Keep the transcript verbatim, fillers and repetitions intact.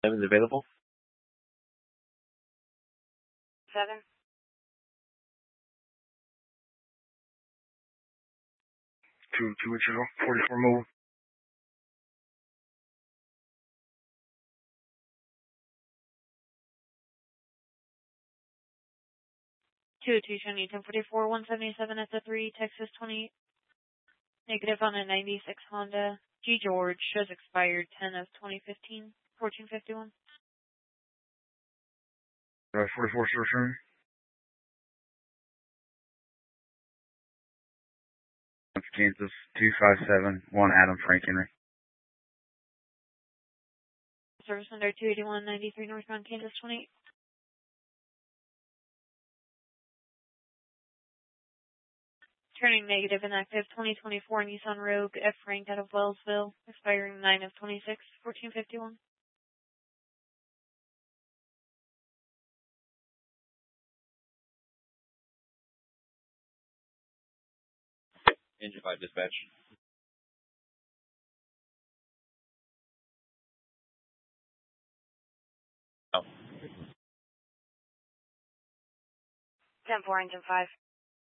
Seven is available. Seven. Two, two inches off, forty-four mobile. Two, two, Tony, ten forty-four, one seventy-seven at the three, Texas twenty. Negative on a ninety-six Honda. G George shows expired ten of twenty fifteen, fourteen fifty-one. Uh, forty-four, sir, return. Kansas, two five seven, one Adam Frank Henry. Service under two eighty-one ninety-three northbound Kansas twenty. Turning negative inactive twenty twenty-four Nissan Rogue F Frank out of Wellsville, expiring nine of twenty-six, fourteen fifty-one. Engine five dispatch. Oh. ten four, engine five.